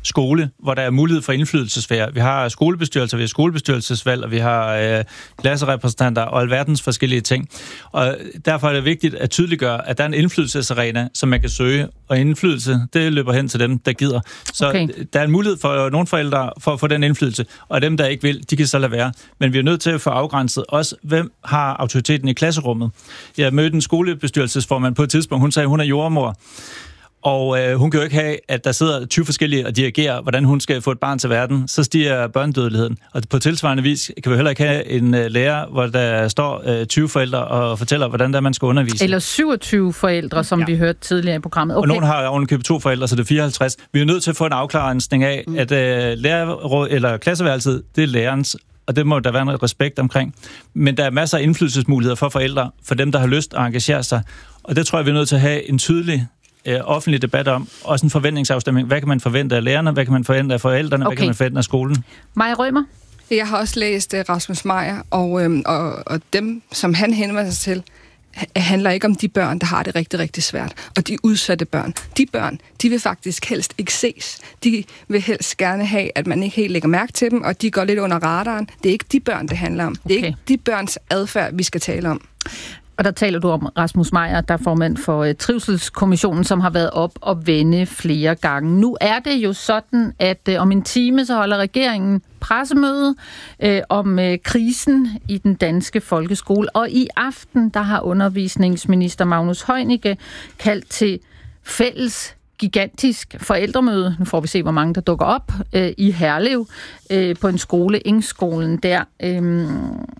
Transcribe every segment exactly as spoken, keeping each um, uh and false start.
skole, hvor der er mulighed for indflydelsesfærd. Vi har skolebestyrelser, vi har skolebestyrelsesvalg, og vi har øh, klasserepræsentanter og alverdens forskellige ting. Og derfor er det vigtigt at tydeliggøre, at der er en indflydelsesarena, som man kan søge, og indflydelse, det løber hen til dem, der gider. Så okay. Der er en mulighed for nogle forældre for at få den indflydelse, og dem, der ikke vil, de kan så lade være. Men vi er nødt til at få afgrænset også, hvem har autoriteten i klasserummet. Jeg mødte en skolebestyrelsesformand på et tidspunkt, hun sagde, at hun er jordemor. Og øh, hun kan jo ikke have, at der sidder tyve forskellige og dirigerer, hvordan hun skal få et barn til verden. Så stiger børnedødeligheden. Og på tilsvarende vis kan vi heller ikke have en øh, lærer, hvor der står øh, tyve forældre og fortæller, hvordan der man skal undervise. Eller syvogtyve forældre, som ja. vi hørte tidligere i programmet. Okay. Og nogen har ovenikøbet to forældre, så det er fireoghalvtreds. Vi er nødt til at få en afklaring af, mm. at øh, lærer, eller klasseværelset, det er lærerens, og det må der være en respekt omkring. Men der er masser af indflydelsesmuligheder for forældre, for dem, der har lyst at engagere sig. Og det tror jeg, vi er nødt til at have en tydelig offentlig debat om, også en forventningsafstemning. Hvad kan man forvente af lærerne? Hvad kan man forvente af forældrene? Okay. Hvad kan man forvente af skolen? Maja Rømer? Jeg har også læst uh, Rasmus Meyer, og, øhm, og, og dem, som han henvender sig til, handler ikke om de børn, der har det rigtig, rigtig svært. Og de udsatte børn. De børn, de vil faktisk helst ikke ses. De vil helst gerne have, at man ikke helt lægger mærke til dem, og de går lidt under radaren. Det er ikke de børn, det handler om. Det er okay. ikke de børns adfærd, vi skal tale om. Og der taler du om Rasmus Meyer, der er formand for uh, Trivselskommissionen, som har været op og vende flere gange. Nu er det jo sådan, at uh, om en time så holder regeringen pressemøde uh, om uh, krisen i den danske folkeskole. Og i aften, der har undervisningsminister Magnus Heunicke kaldt til fælles gigantisk forældremøde. Nu får vi se, hvor mange der dukker op uh, i Herlev uh, på en skole, Ingskolen der. Uh,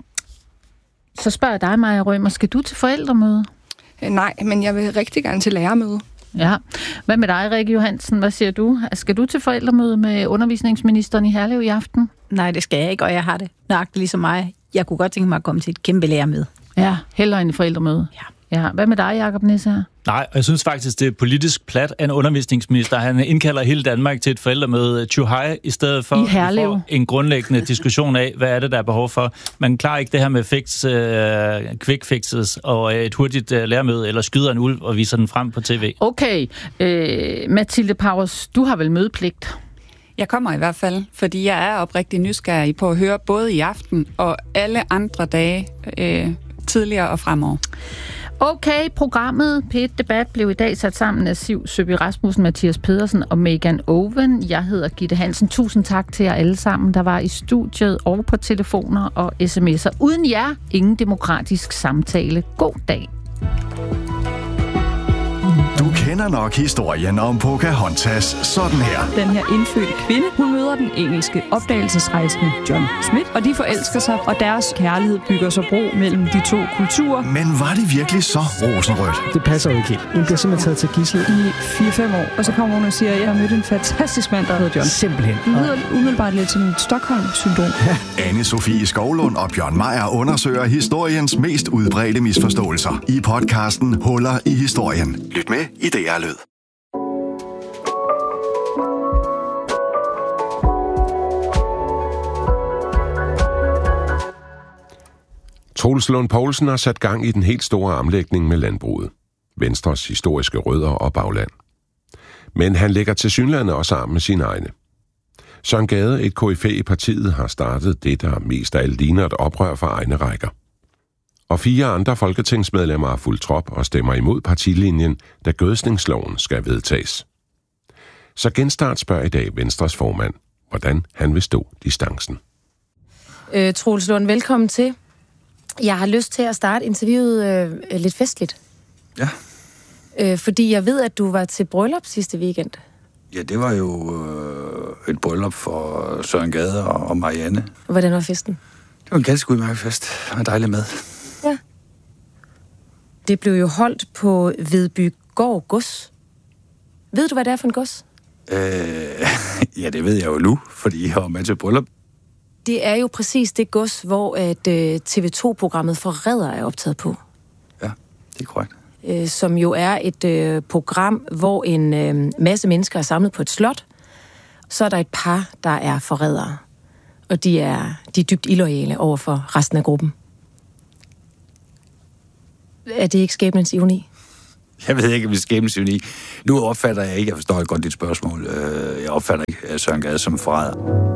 Så spørger jeg dig, Maja Rømer, skal du til forældremøde? Nej, men jeg vil rigtig gerne til lærermøde. Ja. Hvad med dig, Rikke Johansen? Hvad siger du? Skal du til forældremøde med undervisningsministeren i Herlev i aften? Nej, det skal jeg ikke, og jeg har det nøjagtigt ligesom mig. Jeg kunne godt tænke mig at komme til et kæmpe lærermøde. Ja, hellere end i forældremøde. Ja. Ja. Hvad med dig, Jacob Nisse her? Nej, og jeg synes faktisk, det er politisk plat af en undervisningsminister. Han indkalder hele Danmark til et forældremøde Tjuhej, i stedet for at få en grundlæggende diskussion af, hvad er det, der er behov for. Man klarer ikke det her med fix, uh, quick fixes og et hurtigt uh, lærermøde, eller skyder en ulv og viser den frem på tv. Okay. Øh, Mathilde Powers, du har vel mødepligt? Jeg kommer i hvert fald, fordi jeg er oprigtig nysgerrig på at høre både i aften og alle andre dage øh, tidligere og fremover. Okay, programmet P et Debat blev i dag sat sammen af Siv Søby Rasmussen, Mathias Pedersen og Megan Owen. Jeg hedder Gitte Hansen. Tusind tak til jer alle sammen, der var i studiet og på telefoner og sms'er. Uden jer, ingen demokratisk samtale. God dag. Du kender nok historien om Pocahontas sådan her. Den her indfødte kvinde, hun møder den engelske opdagelsesrejsende John Smith, og de forelsker sig, og deres kærlighed bygger sig bro mellem de to kulturer. Men var det virkelig så rosenrødt? Det passer jo ikke helt. Hun bliver simpelthen taget til gidsel i fire fem år, og så kommer hun og siger, at jeg har mødt en fantastisk mand, der hedder John. Simpelthen. Hun lyder umiddelbart lidt som et Stockholm-syndrom. Ja. Anne-Sophie Skovlund og Bjørn Meyer undersøger historiens mest udbredte misforståelser i podcasten Huller i historien. Lyt med i D R Lyd. Troels Lund Poulsen har sat gang i den helt store omlægning med landbruget. Venstres historiske rødder og bagland. Men han lægger tilsyneladende også arm med sine egne. Søren Gade, et K F i partiet, har startet det, der mest af alt ligner et oprør for egne rækker. Og fire andre folketingsmedlemmer har fulgt trop og stemmer imod partilinjen, da gødsningsloven skal vedtages. Så Genstart spørger i dag Venstres formand, hvordan han vil stå distancen. Øh, Troels Lund, velkommen til. Jeg har lyst til at starte interviewet øh, lidt festligt. Ja. Øh, fordi jeg ved, at du var til bryllup sidste weekend. Ja, det var jo øh, et bryllup for Søren Gade og, og Marianne. Hvordan var festen? Det var en ganske udmærket fest. Det var dejlig mad. Ja. Det blev jo holdt på Vedbygård Gods. Ved du, hvad det er for en gods? Øh, ja, det ved jeg jo nu, fordi jeg var med til bryllup. Det er jo præcis det gods, hvor at, uh, T V to-programmet Forræder er optaget på. Ja, det er korrekt. Uh, som jo er et uh, program, hvor en uh, masse mennesker er samlet på et slot. Så er der et par, der er forrædere. Og de er, de er dybt illoyale over for resten af gruppen. Er det ikke skæbnens ironi? Jeg ved ikke, om vi skæmmes i. Nu opfatter jeg ikke, jeg forstår godt dit spørgsmål, jeg opfatter ikke Søren Gade som forræder.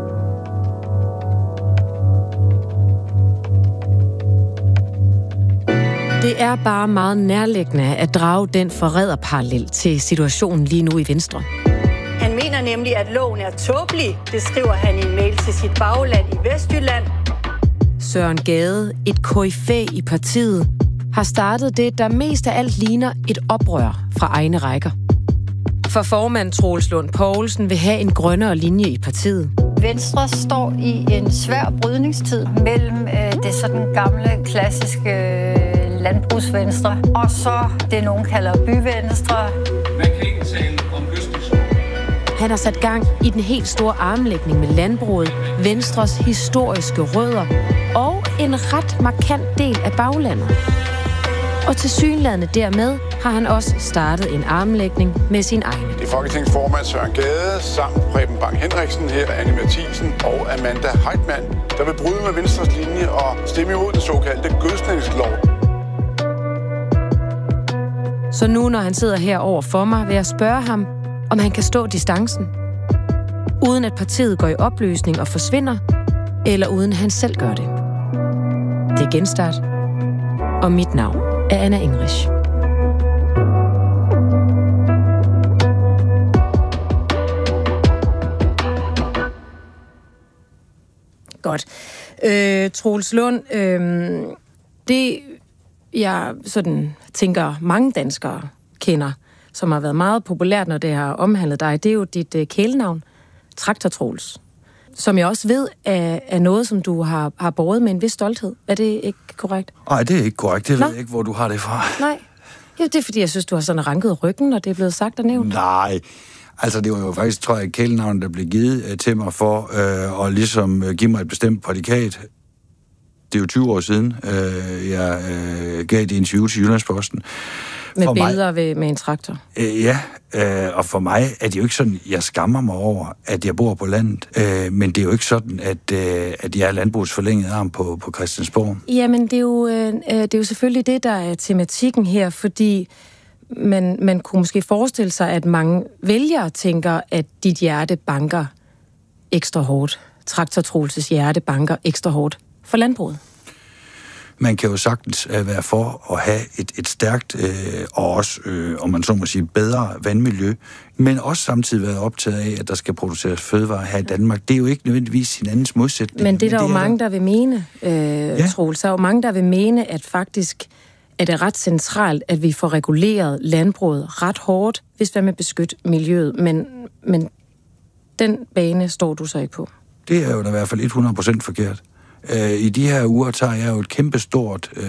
Det er bare meget nærliggende at drage den forræderparallel til situationen lige nu i Venstre. Han mener nemlig, at loven er tåbelig. Det skriver han i en mail til sit bagland i Vestjylland. Søren Gade, et koryfæ i partiet, har startet det, der mest af alt ligner et oprør fra egne rækker. For formand Troels Lund Poulsen vil have en grønnere linje i partiet. Venstre står i en svær brydningstid mellem øh, det sådan gamle, klassiske øh, landbrugsvenstre, og så det, nogen kalder byvenstre. Man kan ikke tale om østlig. Han har sat gang i den helt store armlægning med landbruget, Venstres historiske rødder og en ret markant del af baglandet. Og tilsyneladende dermed har han også startet en armlægning med sin egen. Det er Folketingets formand Søren Gade, sammen Preben Bang Henriksen her, Anne Mathisen og Amanda Heitmann, der vil bryde med Venstres linje og stemme imod det såkaldte gødsningslov. Så nu, når han sidder her over for mig, vil jeg spørge ham, om han kan stå distancen, uden at partiet går i opløsning og forsvinder, eller uden han selv gør det. Det er Genstart, og mit navn er Anna Engrich. Godt. Øh, Troels Lund, øh, det jeg sådan tænker mange danskere kender, som har været meget populært, når det har omhandlet dig, det er jo dit øh, kælenavn, Traktor Troels, som jeg også ved er, er noget, som du har, har båret med en vis stolthed. Er det ikke korrekt? Nej, det er ikke korrekt. Det Nå? ved jeg ikke, hvor du har det fra. Nej. Jo, det er, fordi jeg synes, du har sådan ranket ryggen, når det er blevet sagt og nævnt. Nej. Altså, det var jo faktisk, tror jeg, kælenavnet, der blev givet øh, til mig for øh, at ligesom øh, give mig et bestemt prædikat. Det er jo tyve år siden, øh, jeg øh, gav et interview til Jyllandsposten. Med for billeder mig, ved, med en traktor? Øh, ja, øh, og for mig er det jo ikke sådan, jeg skammer mig over, at jeg bor på landet. Øh, men det er jo ikke sådan, at, øh, at jeg er landbrugs forlængede arm på, på Christiansborg. Jamen, det er, jo, øh, det er jo selvfølgelig det, der er tematikken her, fordi man, man kunne måske forestille sig, at mange vælgere tænker, at dit hjerte banker ekstra hårdt. Traktor Troelses hjerte banker ekstra hårdt for landbruget. Man kan jo sagtens øh, være for at have et, et stærkt øh, og også, øh, om man så må sige, bedre vandmiljø, men også samtidig være optaget af, at der skal produceres fødevarer her i Danmark. Det er jo ikke nødvendigvis hinandens modsætning. Men det er der men det jo er mange, der vil mene, øh, ja. Troels. Der er jo mange, der vil mene, at faktisk er det ret centralt, at vi får reguleret landbruget ret hårdt, hvis vi vil beskytte miljøet. Men, men den bane står du så ikke på. Det er jo da i hvert fald hundrede procent forkert. I de her uger tager jeg jo et kæmpestort øh,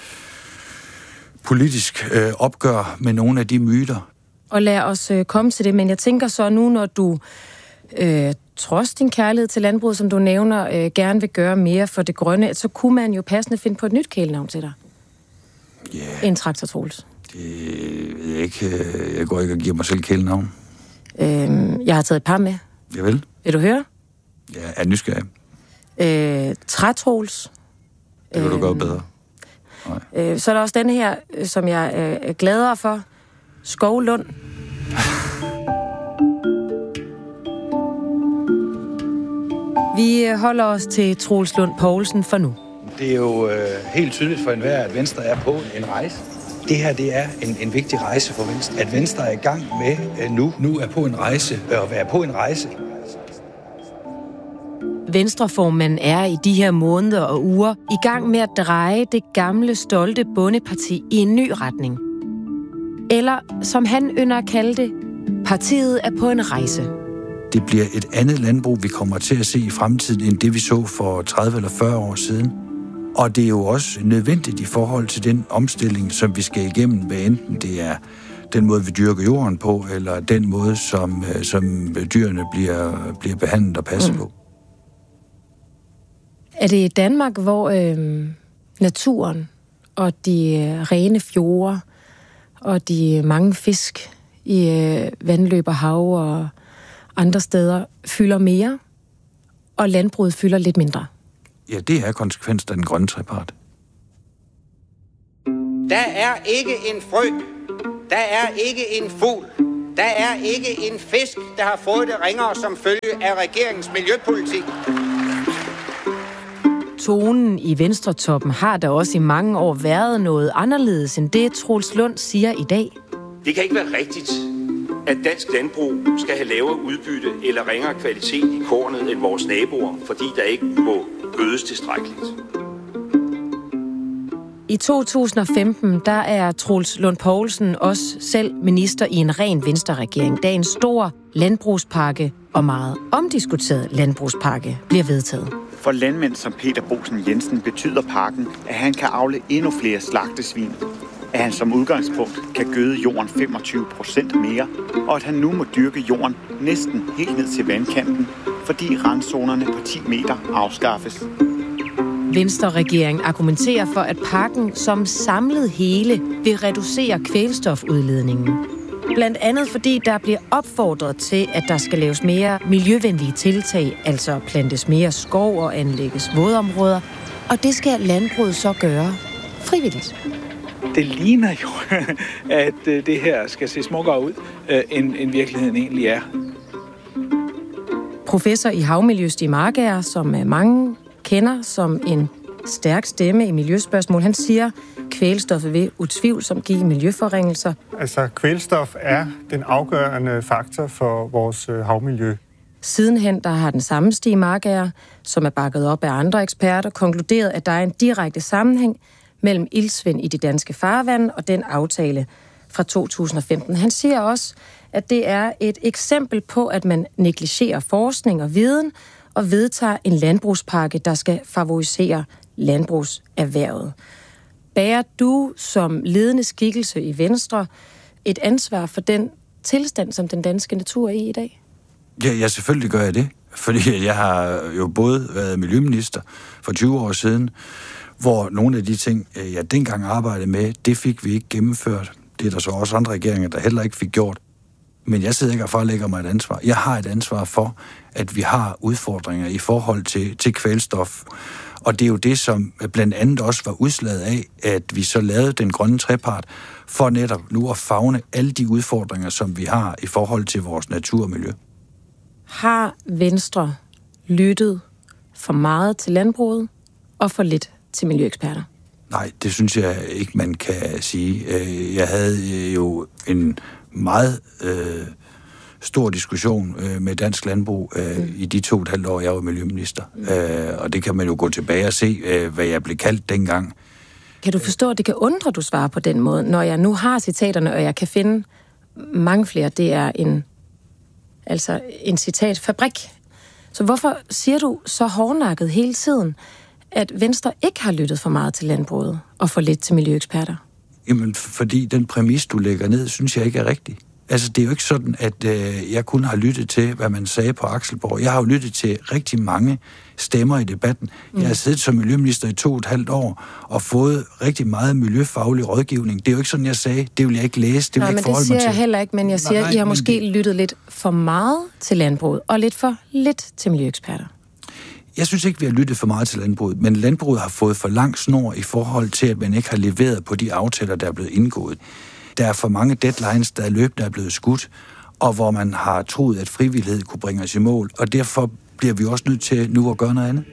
politisk øh, opgør med nogle af de myter. Og lad os øh, komme til det, men jeg tænker så nu, når du øh, trods din kærlighed til landbruget, som du nævner, øh, gerne vil gøre mere for det grønne, så kunne man jo passende finde på et nyt kælenavn til dig. Ja. Yeah. En Traktor Troels. Det ved jeg ikke. Jeg går ikke og giver mig selv kælenavn. Øh, jeg har taget et par med. Javel. Vil du høre? Ja, jeg er nysgerrig. Øh, Trætrols. Det vil du gøre bedre. Øh, så er der også den her, som jeg øh, er gladere for. Skovlund. Vi holder os til Troels Lund Poulsen for nu. Det er jo øh, helt tydeligt for enhver, at Venstre er på en rejse. Det her, det er en, en vigtig rejse for Venstre. At Venstre er i gang med øh, nu. Nu er på en rejse. Og være på en rejse. Venstreformanden er i de her måneder og uger i gang med at dreje det gamle, stolte bondeparti i en ny retning. Eller, som han ynder at kalde det, partiet er på en rejse. Det bliver et andet landbrug, vi kommer til at se i fremtiden, end det vi så for tredive eller fyrre år siden. Og det er jo også nødvendigt i forhold til den omstilling, som vi skal igennem, hvad enten det er den måde, vi dyrker jorden på, eller den måde, som, som dyrene bliver, bliver behandlet og passet mm. på. Er det i Danmark, hvor øh, naturen og de øh, rene fjorde og de mange fisk i øh, vandløb og hav og andre steder fylder mere, og landbruget fylder lidt mindre? Ja, det er konsekvens af den grønne trepart. Der er ikke en frø, Der er ikke en fugl, der er ikke en fisk, der har fået det ringere som følge af regeringens miljøpolitik. Tonen i Venstretoppen har da også i mange år været noget anderledes end det, Troels Lund siger i dag. Det kan ikke være rigtigt, at dansk landbrug skal have lavere udbytte eller ringere kvalitet i kornet end vores naboer, fordi der ikke må gødes tilstrækkeligt. I to tusind og femten, der er Troels Lund Poulsen også selv minister i en ren venstreregering, da en stor landbrugspakke og meget omdiskuteret landbrugspakke bliver vedtaget. For landmænd som Peter Bosen Jensen betyder pakken, at han kan avle endnu flere slagtesvin, at han som udgangspunkt kan gøde jorden femogtyve procent mere, og at han nu må dyrke jorden næsten helt ned til vandkanten, fordi randzonerne på ti meter afskaffes. Venstre-regeringen argumenterer for, at pakken som samlet hele vil reducere kvælstofudledningen. Blandt andet fordi der bliver opfordret til, at der skal laves mere miljøvenlige tiltag, altså plantes mere skov og anlægges vådområder, og det skal landbruget så gøre frivilligt. Det ligner jo, at det her skal se smukkere ud, end, end virkeligheden egentlig er. Professor i havmiljø Stig Markager, som mange kender som en stærk stemme i miljøspørgsmål, han siger, kvælstoffet vil utvivlsomt give miljøforringelser. Altså, kvælstof er den afgørende faktor for vores havmiljø. Sidenhen der har den samme Stig Markager, som er bakket op af andre eksperter, konkluderet, at der er en direkte sammenhæng mellem iltsvind i de danske farvande og den aftale fra to tusind og femten. Han siger også, at det er et eksempel på, at man negligerer forskning og viden og vedtager en landbrugspakke, der skal favorisere landbrugserhvervet. Bærer du som ledende skikkelse i Venstre et ansvar for den tilstand, som den danske natur er i i dag? Ja, ja, selvfølgelig gør jeg det. Fordi jeg har jo både været miljøminister for tyve år siden, hvor nogle af de ting, jeg dengang arbejdede med, det fik vi ikke gennemført. Det er der så også andre regeringer, der heller ikke fik gjort. Men jeg sidder ikke og forelægger mig et ansvar. Jeg har et ansvar for, at vi har udfordringer i forhold til, til kvælstof. Og det er jo det, som blandt andet også var udslaget af, at vi så lavede den grønne trepart, for netop nu at favne alle de udfordringer, som vi har i forhold til vores natur og miljø. Har Venstre lyttet for meget til landbruget og for lidt til miljøeksperter? Nej, det synes jeg ikke, man kan sige. Jeg havde jo en meget øh, stor diskussion øh, med dansk landbrug øh, mm. i de to og et halvt år, jeg var miljøminister. Mm. Øh, og det kan man jo gå tilbage og se, øh, hvad jeg blev kaldt dengang. Kan du forstå, at det kan undre, at du svarer på den måde, når jeg nu har citaterne, og jeg kan finde mange flere? Det er en, altså en citatfabrik. Så hvorfor siger du så hårdnakket hele tiden, at Venstre ikke har lyttet for meget til landbruget og for lidt til miljøeksperter? Jamen, fordi den præmis, du lægger ned, synes jeg ikke er rigtig. Altså, det er jo ikke sådan, at øh, jeg kun har lyttet til, hvad man sagde på Akselborg. Jeg har jo lyttet til rigtig mange stemmer i debatten. Mm. Jeg har siddet som miljøminister i to og et halvt år og fået rigtig meget miljøfaglig rådgivning. Det er jo ikke sådan, jeg sagde, det vil jeg ikke læse, det vil Nej, jeg ikke forholde mig til. Nej, men det siger jeg heller ikke, men jeg siger, at I har måske det... lyttet lidt for meget til landbruget og lidt for lidt til miljøeksperter. Jeg synes ikke, vi har lyttet for meget til landbruget, men landbruget har fået for lang snor i forhold til, at man ikke har leveret på de aftaler, der er blevet indgået. Der er for mange deadlines, der løbende er blevet skudt, og hvor man har troet, at frivillighed kunne bringe os i mål, og derfor bliver vi også nødt til nu at gøre noget andet.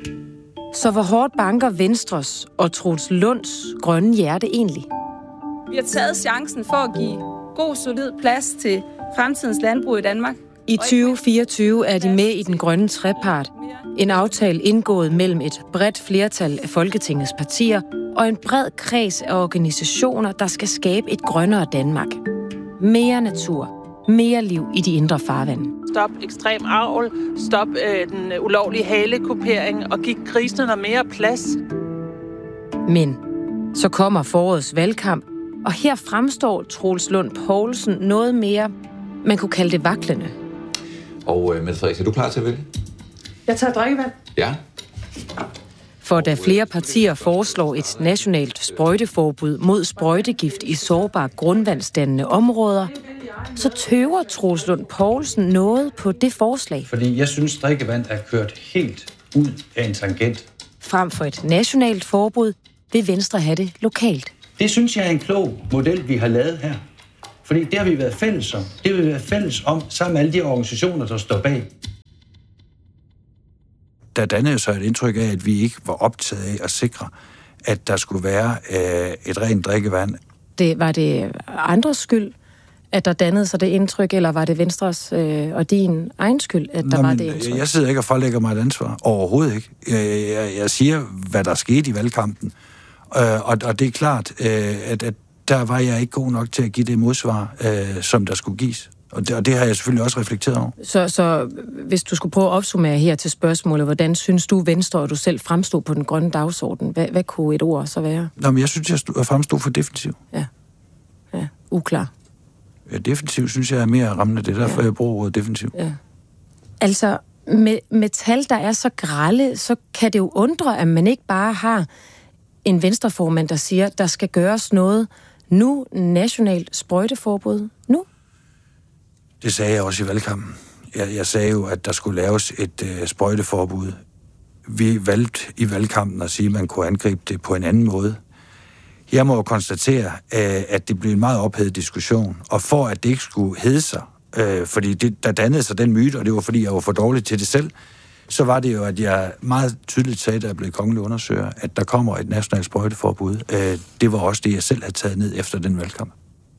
Så hvor hårdt banker Venstres og Troels Lunds grønne hjerte egentlig? Vi har taget chancen for at give god, solid plads til fremtidens landbrug i Danmark. I tyve fireogtyve er de med i den grønne trepart. En aftale indgået mellem et bredt flertal af Folketingets partier og en bred kreds af organisationer, der skal skabe et grønnere Danmark. Mere natur, mere liv i de indre farvande. Stop ekstrem avl, stop øh, den ulovlige halekupering og giv grisene noget mere plads. Men så kommer forårets valgkamp, og her fremstår Troels Lund Poulsen noget mere, man kunne kalde det vaklende. Og øh, Mette Frederiksen, er du klar til at vælge? Jeg tager drikkevand. Ja. For da flere partier foreslår et nationalt sprøjteforbud mod sprøjtegift i sårbare grundvandsdannende områder, så tøver Troels Lund Poulsen noget på det forslag. Fordi jeg synes, drikkevand er kørt helt ud af en tangent. Frem for et nationalt forbud vil Venstre have det lokalt. Det synes jeg er en klog model, vi har lavet her. Fordi det har vi været fælles om. Det har vi været fælles om sammen med alle de organisationer, der står bag. Der dannede så et indtryk af, at vi ikke var optaget af at sikre, at der skulle være øh, et rent drikkevand. Det, var det andres skyld, at der dannede sig det indtryk, eller var det Venstres øh, og din egen skyld, at der Nå, var det indtryk? Jeg sidder ikke og frelægger mig et ansvar. Overhovedet ikke. Jeg, jeg, jeg siger, hvad der skete i valgkampen. Øh, og, og det er klart, øh, at, at der var jeg ikke god nok til at give det modsvar, øh, som der skulle gives. Og det, og det har jeg selvfølgelig også reflekteret over. Så, så hvis du skulle prøve at opsummere her til spørgsmålet, hvordan synes du, Venstre og du selv fremstod på den grønne dagsorden? Hvad, hvad kunne et ord så være? Nå, men jeg synes, jeg stod, fremstod for defensiv. Ja. Ja, uklar. Ja, defensiv synes jeg er mere rammende. Det er derfor, ja. jeg bruger ordet defensiv. Ja. Altså, med, med tal, der er så grelle, så kan det jo undre, at man ikke bare har en venstreformand, der siger, der skal gøres noget nu, nationalt sprøjteforbud nu. Det sagde jeg også i valgkampen. Jeg, jeg sagde jo, at der skulle laves et øh, sprøjteforbud. Vi valgte i valgkampen at sige, at man kunne angribe det på en anden måde. Jeg må jo konstatere, øh, at det blev en meget ophedet diskussion. Og for at det ikke skulle hedde sig, øh, fordi det, der dannede sig den myte, og det var fordi, jeg var for dårlig til det selv, så var det jo, at jeg meget tydeligt sagde, da jeg blev kongelig undersøger, at der kommer et nationalt sprøjteforbud. Øh, det var også det, jeg selv havde taget ned efter den valgkamp.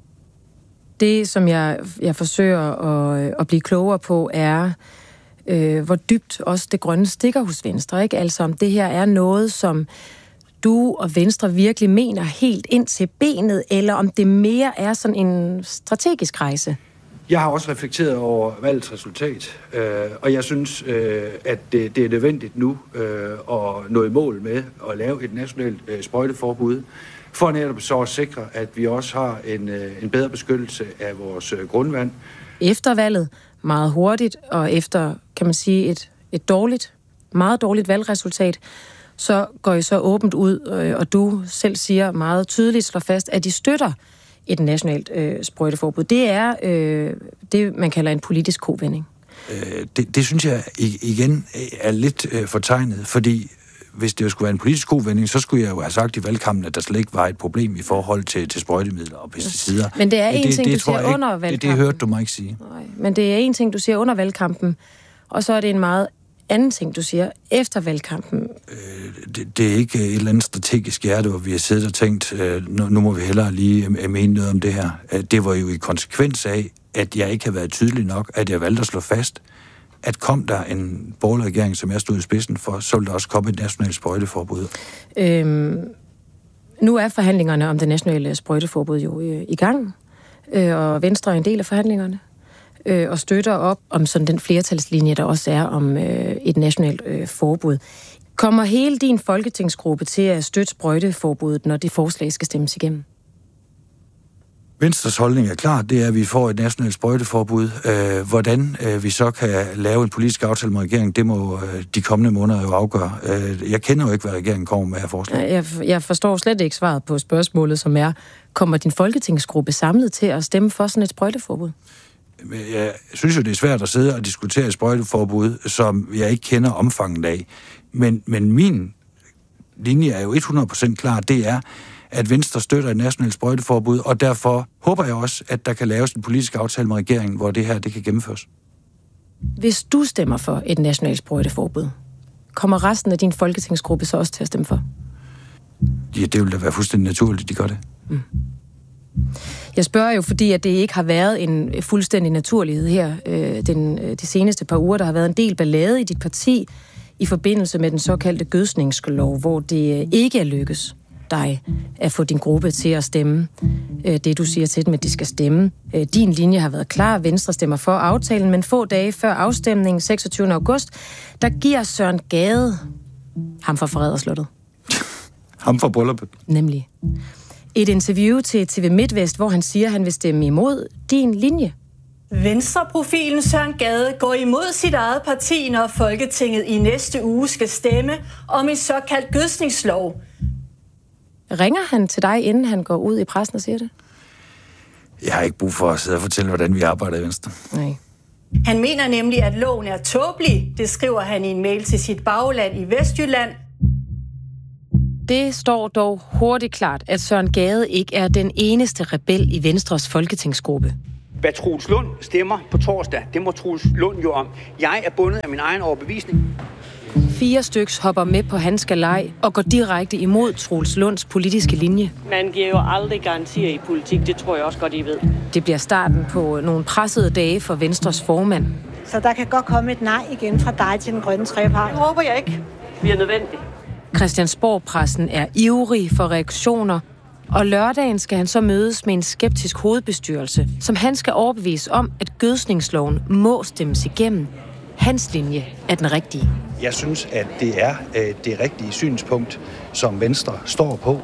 Det, som jeg, jeg forsøger at, at blive klogere på, er, øh, hvor dybt også det grønne stikker hos Venstre. Ikke? Altså, om det her er noget, som du og Venstre virkelig mener helt ind til benet, eller om det mere er sådan en strategisk rejse. Jeg har også reflekteret over valgets resultat, øh, og jeg synes, øh, at det, det er nødvendigt nu øh, at nå i mål med at lave et nationalt øh, sprøjteforbud, for netop så at sikre, at vi også har en, øh, en bedre beskyttelse af vores øh, grundvand. Efter valget, meget hurtigt, og efter, kan man sige, et, et dårligt, meget dårligt valgresultat, så går I så åbent ud, øh, og du selv siger meget tydeligt, slår fast, at de støtter et nationalt øh, sprøjteforbud. Det er øh, det, man kalder en politisk kovending. Øh, det, det synes jeg igen er lidt øh, fortegnet, fordi hvis det skulle være en politisk kovending, så skulle jeg jo have sagt i valgkampen, at der slet ikke var et problem i forhold til, til sprøjtemidler og pesticider. Men det er en det, ting, det, du siger under valgkampen. Det, det hørte du mig ikke sige. Nej, men det er en ting, du siger under valgkampen, og så er det en meget anden ting, du siger efter valgkampen. Øh, det, det er ikke et eller andet strategisk hjerte, hvor vi har siddet og tænkt, øh, nu, nu må vi hellere lige mene noget om det her. Det var jo i konsekvens af, at jeg ikke har været tydelig nok, at jeg valgte at slå fast, at kom der en borgerlig regering, som jeg stod i spidsen for, så ville der også komme et nationalt sprøjteforbud. Øhm, nu er forhandlingerne om det nationale sprøjteforbud jo øh, i gang, øh, og Venstre er en del af forhandlingerne, øh, og støtter op om sådan den flertalslinje, der også er om øh, et nationalt øh, forbud. Kommer hele din folketingsgruppe til at støtte sprøjteforbuddet, når det forslag skal stemmes igennem? Venstres holdning er klar, det er, at vi får et nationalt sprøjteforbud. Øh, hvordan øh, vi så kan lave en politisk aftale med regeringen, det må øh, de kommende måneder jo afgøre. Øh, jeg kender jo ikke, hvad regeringen kommer med her forslag. Jeg, jeg forstår slet ikke svaret på spørgsmålet, som er, kommer din folketingsgruppe samlet til at stemme for sådan et sprøjteforbud? Jeg synes jo, det er svært at sidde og diskutere et sprøjteforbud, som jeg ikke kender omfanget af. Men, men min linje er jo hundrede procent klar, det er, at Venstre støtter et nationalt sprøjteforbud, og derfor håber jeg også, at der kan laves en politisk aftale med regeringen, hvor det her det kan gennemføres. Hvis du stemmer for et nationalt sprøjteforbud, kommer resten af din folketingsgruppe så også til at stemme for? Ja, det vil da være fuldstændig naturligt, at de gør det. Mm. Jeg spørger jo, fordi at det ikke har været en fuldstændig naturlighed her øh, den, de seneste par uger. Der har været en del ballade i dit parti i forbindelse med den såkaldte gødskningslov, hvor det ikke er lykkes dig at få din gruppe til at stemme det, du siger til dem, at de skal stemme. Din linje har været klar. Venstre stemmer for aftalen, men få dage før afstemningen, seksogtyvende august, der giver Søren Gade ham fra Frederslottet. Ham fra brylluppet. Nemlig. Et interview til T V Midtvest, hvor han siger, at han vil stemme imod din linje. Venstreprofilen Søren Gade går imod sit eget parti, når Folketinget i næste uge skal stemme om en såkaldt gødskningslov. Ringer han til dig, inden han går ud i pressen og siger det? Jeg har ikke brug for at sidde og fortælle, hvordan vi arbejder i Venstre. Nej. Han mener nemlig, at loven er tåbelig. Det skriver han i en mail til sit bagland i Vestjylland. Det står dog hurtigt klart, at Søren Gade ikke er den eneste rebel i Venstres folketingsgruppe. Hvad Troels Lund stemmer på torsdag, det må Troels Lund jo om. Jeg er bundet af min egen overbevisning. Fire styks hopper med på hans galej og går direkte imod Troels Lunds politiske linje. Man giver jo aldrig garantier i politik, det tror jeg også godt, I ved. Det bliver starten på nogle pressede dage for Venstres formand. Så der kan godt komme et nej igen fra dig til den grønne trepart. Det håber jeg ikke. Det er nødvendigt. Christiansborg-pressen er ivrig for reaktioner, og lørdagen skal han så mødes med en skeptisk hovedbestyrelse, som han skal overbevise om, at gødsningsloven må stemmes igennem. Hans linje er den rigtige. Jeg synes, at det er øh, det rigtige synspunkt, som Venstre står på.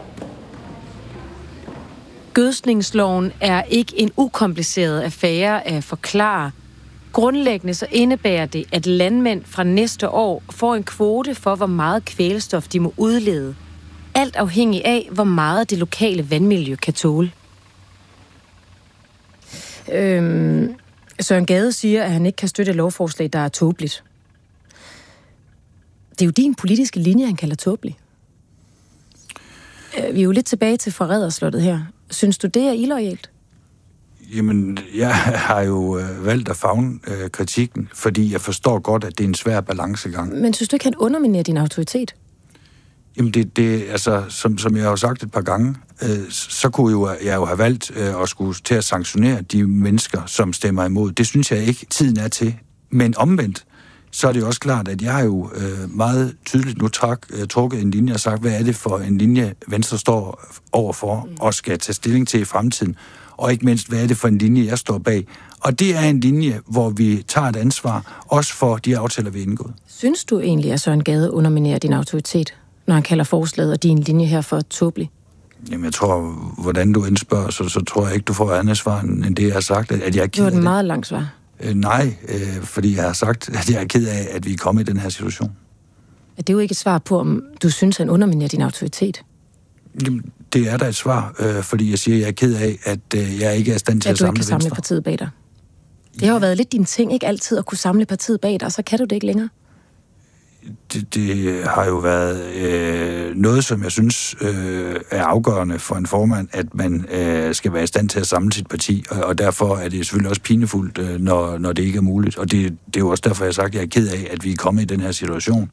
Gødsningsloven er ikke en ukompliceret affære at forklare. Grundlæggende så indebærer det, at landmænd fra næste år får en kvote for, hvor meget kvælstof de må udlede. Alt afhængig af, hvor meget det lokale vandmiljø kan tåle. Øhm, Søren Gade siger, at han ikke kan støtte et lovforslag, der er tåbeligt. Det er jo din politiske linje, han kalder tåbelig. Vi er jo lidt tilbage til forræderslottet her. Synes du, det er illoyalt? Jamen, jeg har jo øh, valgt at favne øh, kritikken, fordi jeg forstår godt, at det er en svær balancegang. Men synes du ikke, han underminerer din autoritet? Jamen, det, det altså, som, som jeg har sagt et par gange, øh, så kunne jo, jeg jo have valgt øh, at skulle til at sanktionere de mennesker, som stemmer imod. Det synes jeg ikke, tiden er til. Men omvendt, så er det jo også klart, at jeg har jo øh, meget tydeligt nu trak, øh, trukket en linje og sagt, hvad er det for en linje, Venstre står overfor mm. og skal tage stilling til i fremtiden. Og ikke mindst, hvad er det for en linje, jeg står bag. Og det er en linje, hvor vi tager et ansvar, også for de aftaler, vi er indgået. Synes du egentlig, at Søren Gade underminerer din autoritet, når han kalder forslaget og din linje her for tåbelig? Jamen, jeg tror, hvordan du indspørger, så, så tror jeg ikke, du får andet svar, end det, jeg har sagt, at jeg er ked af det. Det var et meget langt svar. Øh, nej, øh, fordi jeg har sagt, at jeg er ked af, at vi er kommet i den her situation. Det er jo ikke et svar på, om du synes, han underminerer din autoritet. Jamen, det er da et svar, øh, fordi jeg siger, at jeg er ked af, at øh, jeg ikke er i stand til at, at samle Venstre. At du ikke kan samle partiet bag dig. Det har jo været lidt din ting, ikke altid at kunne samle partiet bag dig, og så kan du det ikke længere. Det, det har jo været øh, noget, som jeg synes øh, er afgørende for en formand, at man øh, skal være i stand til at samle sit parti, og, og derfor er det selvfølgelig også pinefuldt, øh, når, når det ikke er muligt. Og det, det er jo også derfor, jeg har sagt, at jeg er ked af, at vi er kommet i den her situation.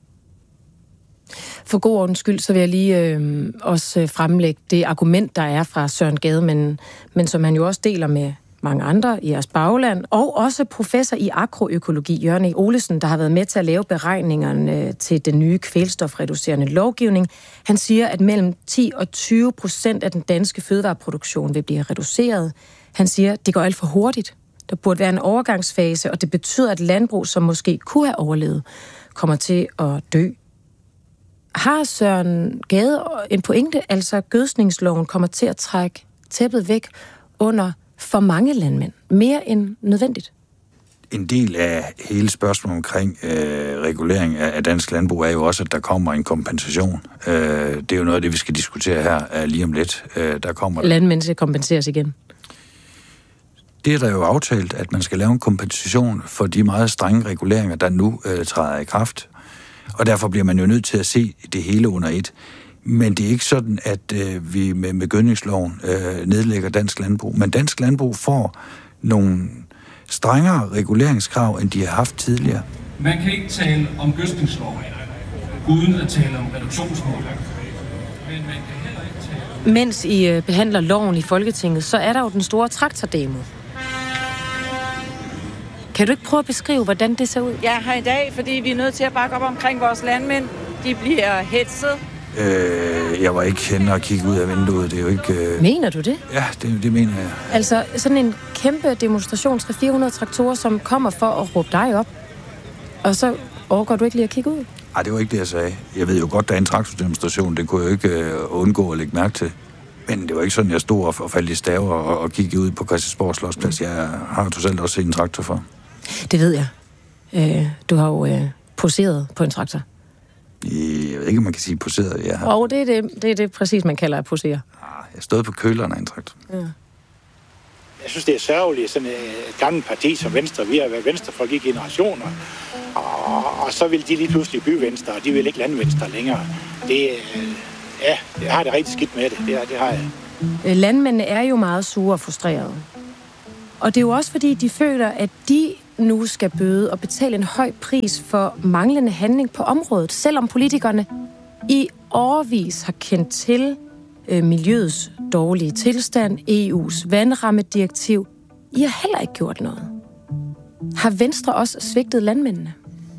For god ordens skyld, så vil jeg lige øh, også fremlægge det argument, der er fra Søren Gade, men, men som han jo også deler med mange andre i jeres bagland, og også professor i agroøkologi, Jørgen E. Olesen, der har været med til at lave beregningerne til den nye kvælstofreducerende lovgivning. Han siger, at mellem ti og tyve procent af den danske fødevareproduktion vil blive reduceret. Han siger, at det går alt for hurtigt. Der burde være en overgangsfase, og det betyder, at landbrug, som måske kunne have overlevet, kommer til at dø. Har Søren Gade en pointe, altså gødsningsloven kommer til at trække tæppet væk under for mange landmænd, mere end nødvendigt? En del af hele spørgsmålet omkring øh, regulering af, af dansk landbrug er jo også, at der kommer en kompensation. Øh, det er jo noget af det, vi skal diskutere her øh, lige om lidt. Øh, der kommer landmænd skal kompenseres igen? Det er der jo aftalt, at man skal lave en kompensation for de meget strenge reguleringer, der nu øh, træder i kraft. Og derfor bliver man jo nødt til at se det hele under et. Men det er ikke sådan, at øh, vi med, med gødningsloven øh, nedlægger dansk landbrug. Men dansk landbrug får nogle strengere reguleringskrav, end de har haft tidligere. Man kan ikke tale om gødningsloven uden at tale om reduktionsmål. Men man kan heller ikke tale... Mens I øh, behandler loven i Folketinget, så er der jo den store traktordemo. Kan du ikke prøve at beskrive, hvordan det ser ud? Jeg er her i dag, fordi vi er nødt til at bakke op omkring vores landmænd. De bliver hetset. Øh, jeg var ikke henne og kigge ud af vinduet. Det er jo ikke... Øh... Mener du det? Ja, det, det mener jeg. Altså sådan en kæmpe demonstration, tre fire hundrede traktorer, som kommer for at råbe dig op. Og så overgår du ikke lige at kigge ud? Nej, det var ikke det, jeg sagde. Jeg ved jo godt, der er en traktordemonstration. Det kunne jeg jo ikke øh, undgå at lægge mærke til. Men det var ikke sådan, jeg stod og, og faldt i staver og, og kiggede ud på Christiansborg Slotsplads. Jeg har jo totalt også set en traktor for. Det ved jeg. Øh, du har jo øh, poseret på en traktor. Jeg ved ikke, om man kan sige poseret. Jeg har... Og det er det, det er det præcis, man kalder at posere. Jeg stod på køleren af en traktor. Ja. Jeg synes, det er sørgeligt, sådan et gammelt parti som Venstre. Vi har været venstrefolk i generationer. Og, og så vil de lige pludselig by Venstre, og de vil ikke lande Venstre længere. Det, Ja, jeg har det rigtig skidt med det. Det, det har jeg. Landmændene er jo meget sure og frustrerede. Og det er jo også fordi, de føler, at de nu skal bøde og betale en høj pris for manglende handling på området, selvom politikerne i årevis har kendt til øh, miljøets dårlige tilstand, E U's vandrammedirektiv. I har heller ikke gjort noget. Har Venstre også svigtet landmændene?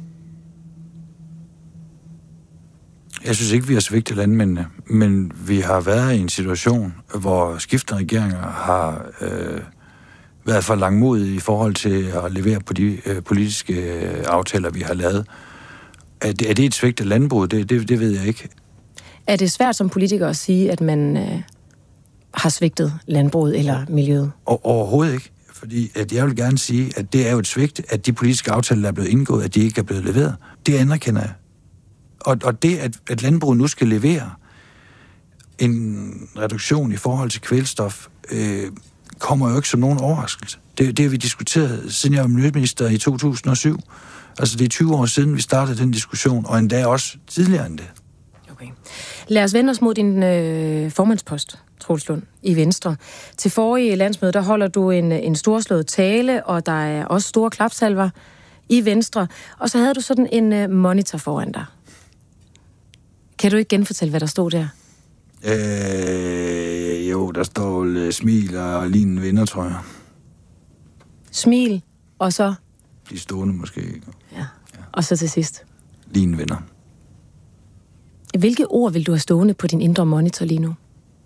Jeg synes ikke, vi har svigtet landmændene, men vi har været i en situation, hvor skiftende regeringer har øh, været for langmodige i forhold til at levere på de øh, politiske øh, aftaler, vi har lavet. Er det, er det et svigt af landbruget? Det, det, det ved jeg ikke. Er det svært som politiker at sige, at man øh, har svigtet landbruget eller miljøet? Og, overhovedet ikke. Fordi at jeg vil gerne sige, at det er jo et svigt, at de politiske aftaler, der er blevet indgået, at de ikke er blevet leveret. Det anerkender jeg. Og, og det, at, at landbruget nu skal levere en reduktion i forhold til kvælstof, øh, kommer jo ikke som nogen overraskelse. Det, det har vi diskuteret, siden jeg var miljøminister i to tusind og syv. Altså det er tyve år siden, vi startede den diskussion, og endda også tidligere end det. Okay. Lad os vende os mod din øh, formandspost, Troels Lund, i Venstre. Til forrige landsmøde, der holder du en, en storslået tale, og der er også store klapsalver i Venstre. Og så havde du sådan en øh, monitor foran dig. Kan du ikke genfortælle, hvad der stod der? Øh, jo, der står uh, smil og lignende venner, tror jeg. Smil, og så? De stående måske. Ja, og så til sidst? Lignende venner. Hvilke ord vil du have stående på din indre monitor lige nu?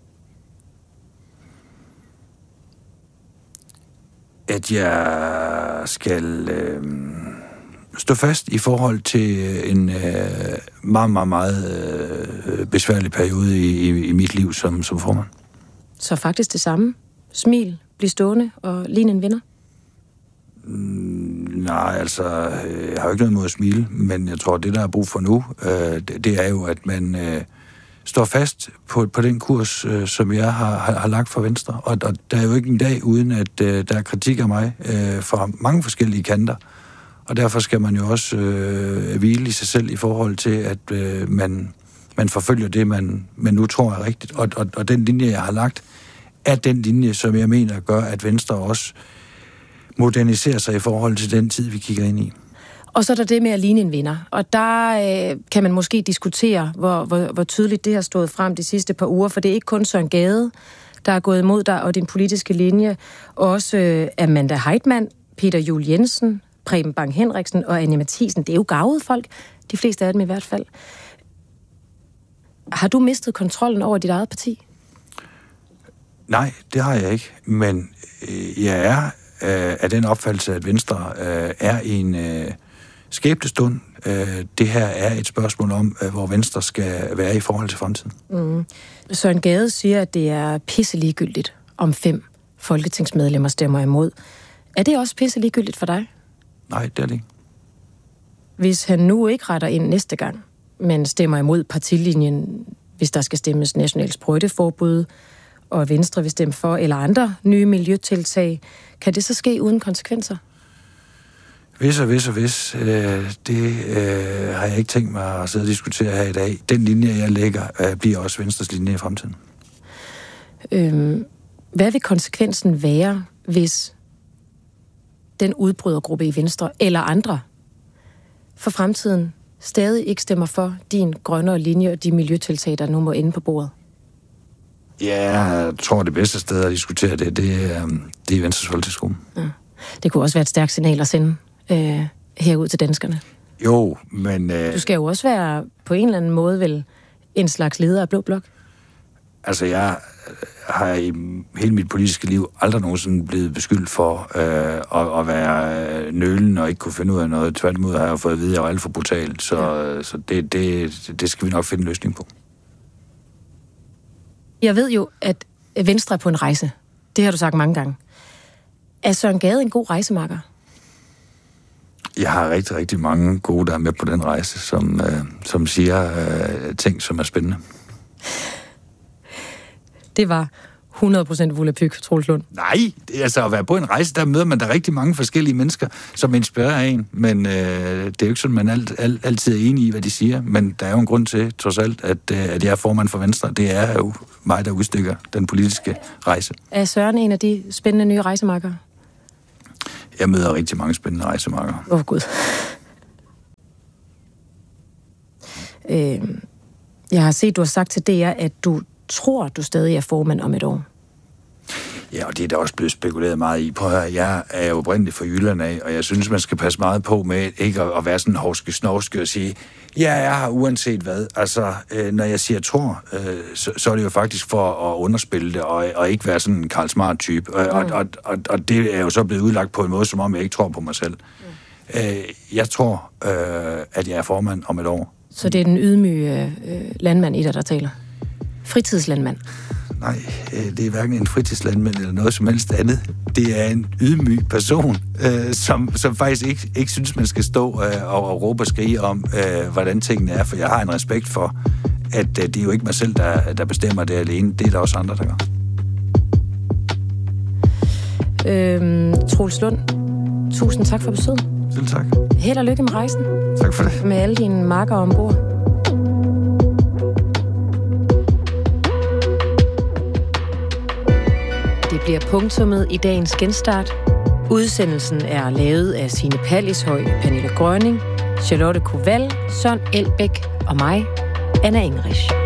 At jeg skal øh, stå fast i forhold til en øh, meget, meget, meget øh, besværlig periode i, i, i mit liv som, som formand. Så faktisk det samme? Smil, bliv stående og ligne en vinder? Mm, nej, altså, jeg har jo ikke noget mod at smile, men jeg tror, det der er brug for nu, øh, det, det er jo, at man øh, står fast på, på den kurs, øh, som jeg har, har, har lagt for Venstre. Og, og der er jo ikke en dag, uden at øh, der er kritik af mig øh, fra mange forskellige kanter. Og derfor skal man jo også øh, hvile i sig selv i forhold til, at øh, man, man forfølger det, man, man nu tror er rigtigt. Og, og, og den linje, jeg har lagt, er den linje, som jeg mener gør, at Venstre også moderniserer sig i forhold til den tid, vi kigger ind i. Og så er der det med at ligne en vinder. Og der øh, kan man måske diskutere, hvor, hvor, hvor tydeligt det har stået frem de sidste par uger, for det er ikke kun Søren Gade, der er gået imod dig og din politiske linje. Også øh, Amanda Heitmann, Peter Juel Jensen, Preben Bang Henriksen og Annie Matthiesen. Det er jo garvede folk, de fleste af dem i hvert fald. Har du mistet kontrollen over dit eget parti? Nej, det har jeg ikke. Men øh, jeg er øh, af den opfattelse, at Venstre øh, er i en øh, skæbnestund. Øh, det her er et spørgsmål om, øh, hvor Venstre skal være i forhold til fremtiden. Mm. Søren Gade siger, at det er pisseligegyldigt, om fem folketingsmedlemmer stemmer imod. Er det også pisseligegyldigt for dig? Nej, det er det ikke. Hvis han nu ikke retter ind næste gang, men stemmer imod partilinjen, hvis der skal stemmes nationalt sprøjteforbud, og Venstre vil stemme for, eller andre nye miljøtiltag, kan det så ske uden konsekvenser? Hvis og hvis og hvis, øh, det øh, har jeg ikke tænkt mig at sidde og diskutere her i dag. Den linje, jeg lægger, øh, bliver også Venstres linje i fremtiden. Øhm, hvad vil konsekvensen være, hvis den udbrydergruppe i Venstre, eller andre, for fremtiden stadig ikke stemmer for din grønnere linje og de miljøtiltag, der nu må ende på bordet? Ja, jeg tror, det bedste sted at diskutere det, det er, det er Venstres folketingsgruppe. Ja. Det kunne også være et stærkt signal at sende øh, herud til danskerne. Jo, men... Øh, du skal jo også være på en eller anden måde vel en slags leder af Blå Blok. Altså, jeg har i hele mit politiske liv aldrig nogensinde blevet beskyldt for øh, at, at være nølen og ikke kunne finde ud af noget. Tværtimod har jeg fået at vide, at jeg var alt for brutal, så, ja. så det, det, det skal vi nok finde en løsning på. Jeg ved jo, at Venstre er på en rejse. Det har du sagt mange gange. Er Søren Gade en god rejsemarker? Jeg har rigtig, rigtig mange gode, der er med på den rejse, som, øh, som siger øh, ting, som er spændende. Det var hundrede procent volapyk, Troels Lund. Nej, det er altså at være på en rejse, der møder man der rigtig mange forskellige mennesker, som inspirerer en. Men øh, det er jo ikke sådan, man alt, alt, altid er enig i, hvad de siger. Men der er jo en grund til, trods alt, at, at jeg er formand for Venstre. Det er jo mig, der udstikker den politiske rejse. Er Søren en af de spændende nye rejsemarkere? Jeg møder rigtig mange spændende rejsemarkere. Åh, oh, Gud. øh, jeg har set, du har sagt til D R, at du tror, du stadig er formand om et år. Ja, og det er der også blevet spekuleret meget i. Prøv at høre, jeg er jo oprindeligt fra Jylland af, og jeg synes, man skal passe meget på med ikke at, at være sådan hovske-snovske og sige, ja, jeg har uanset hvad. Altså, øh, når jeg siger tror, øh, så, så er det jo faktisk for at underspille det, og, og ikke være sådan en Karl Smart-type. Og, mm. og, og, og, og det er jo så blevet udlagt på en måde, som om jeg ikke tror på mig selv. Mm. Øh, jeg tror, øh, at jeg er formand om et år. Så det er den ydmyge øh, landmand i dig, der taler? Fritidslandmand? Nej, det er hverken en fritidslandmand eller noget som helst andet. Det er en ydmyg person, øh, som, som faktisk ikke, ikke synes, man skal stå øh, og, og råbe og skrige om, øh, hvordan tingene er. For jeg har en respekt for, at øh, det er jo ikke mig selv, der, der bestemmer det alene. Det er der også andre, der gør. Øhm, Troels Lund, tusind tak for besøget. Selv tak. Held og lykke med rejsen. Tak for det. Med alle dine marker ombord. Det bliver punktummet i dagens genstart. Udsendelsen er lavet af Signe Pallishøj, Pernille Grønning, Charlotte Koval, Søren Elbæk og mig, Anna Engrich.